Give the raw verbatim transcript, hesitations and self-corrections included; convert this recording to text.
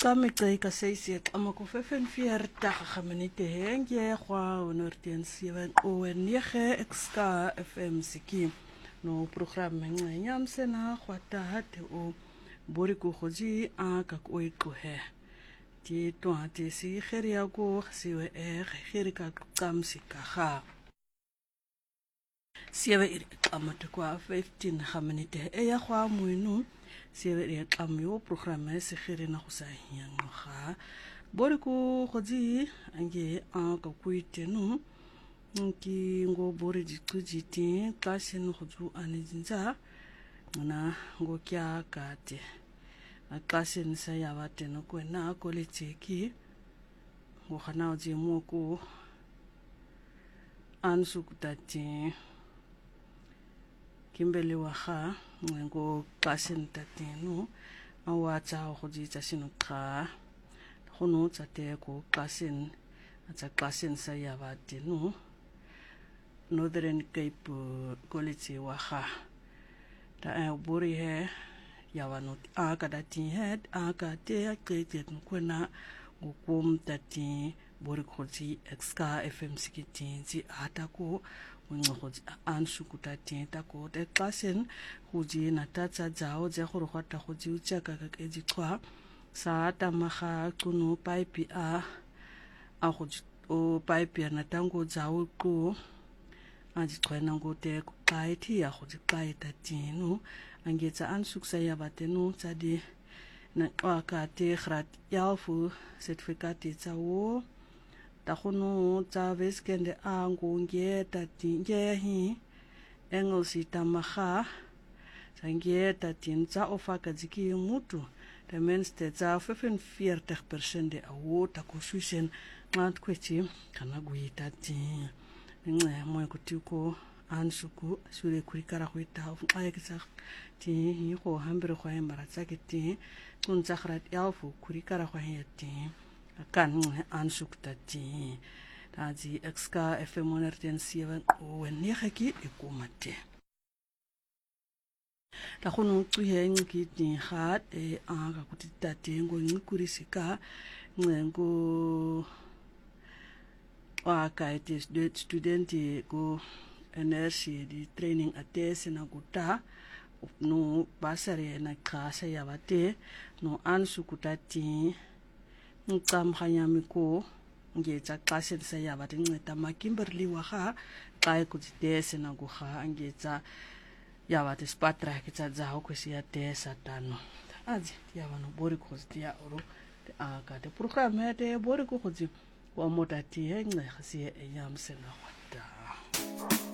Kamikay kasi siya kama ko fefen fier ta khamanite henge khwa onortien seven o nege exka F M siki no programme nganyam sena khwata hate o bori ko khoji a ka ko ikhe ti to ate si kheria ko siwe e khiri ka kam sika kha siwe ir kamata kwa fifteen khamanite e ya khwa muinu siwe ir kam yo programme se khiri na khusa yang kha bori ko khoji ange a ka kuite no nki ngo bori di tujiti kasin khoju anijinza na ngo kya kate kasin sa yawate no kwena kolecheki ngo khana oji moko ansu kutati kimbele waha ngo kasin tatino awacha khoji chasino kha khono chate ko kasin acha kasin sa yawate no Northern Cape College waha ta bori he yawano aka dati head aka te akete kwena gukum tati bori khoji exka F M sikiti ji atako ngo khoji anshu kutati tako te klasen khoji na tatsa jao je khoro khata khoji uchaka ka keji kwa sa ta maha kuno pipe a a khoji o pipe na tango jao ko aji kwena ngote ku kaiti ya khoji kaita tinu angetsa ansuksa ya batenu tsadi na ka te khrat yafu certificate tsa wo ta khono tsa veskende angu ngeta tinge hi engelsi tamaha sangeta tinza ofaka jiki mutu the menste tsa forty-five percent de awo ta confusion ngat kwechi kana guita ti nge moy kutiko ansuku sure kurikara khwita ayeksa ti ko hambere khwa mara tsaketi kun zakhrat yafu kurikara khwa yati kan ansuk tati taji exka F M one oh seven o nege ikumate ta khono tsuhe ngiki hat e anga kutitati ngo ngikurisika ngo aka it is the student go energy di training atese na guta no basare na klasa ya bate no ansu kutati ngam khanyami ko ngetsa klase sa ya bate nceta makimberli wa kha kai kutitese na go kha ngetsa ya bate spatra kitsa za ho kwesiya tesa tano azi ya bano bori ko ya oro aka te programme te bori ko khozi wa motati he ngxe khasiye yam sena khwata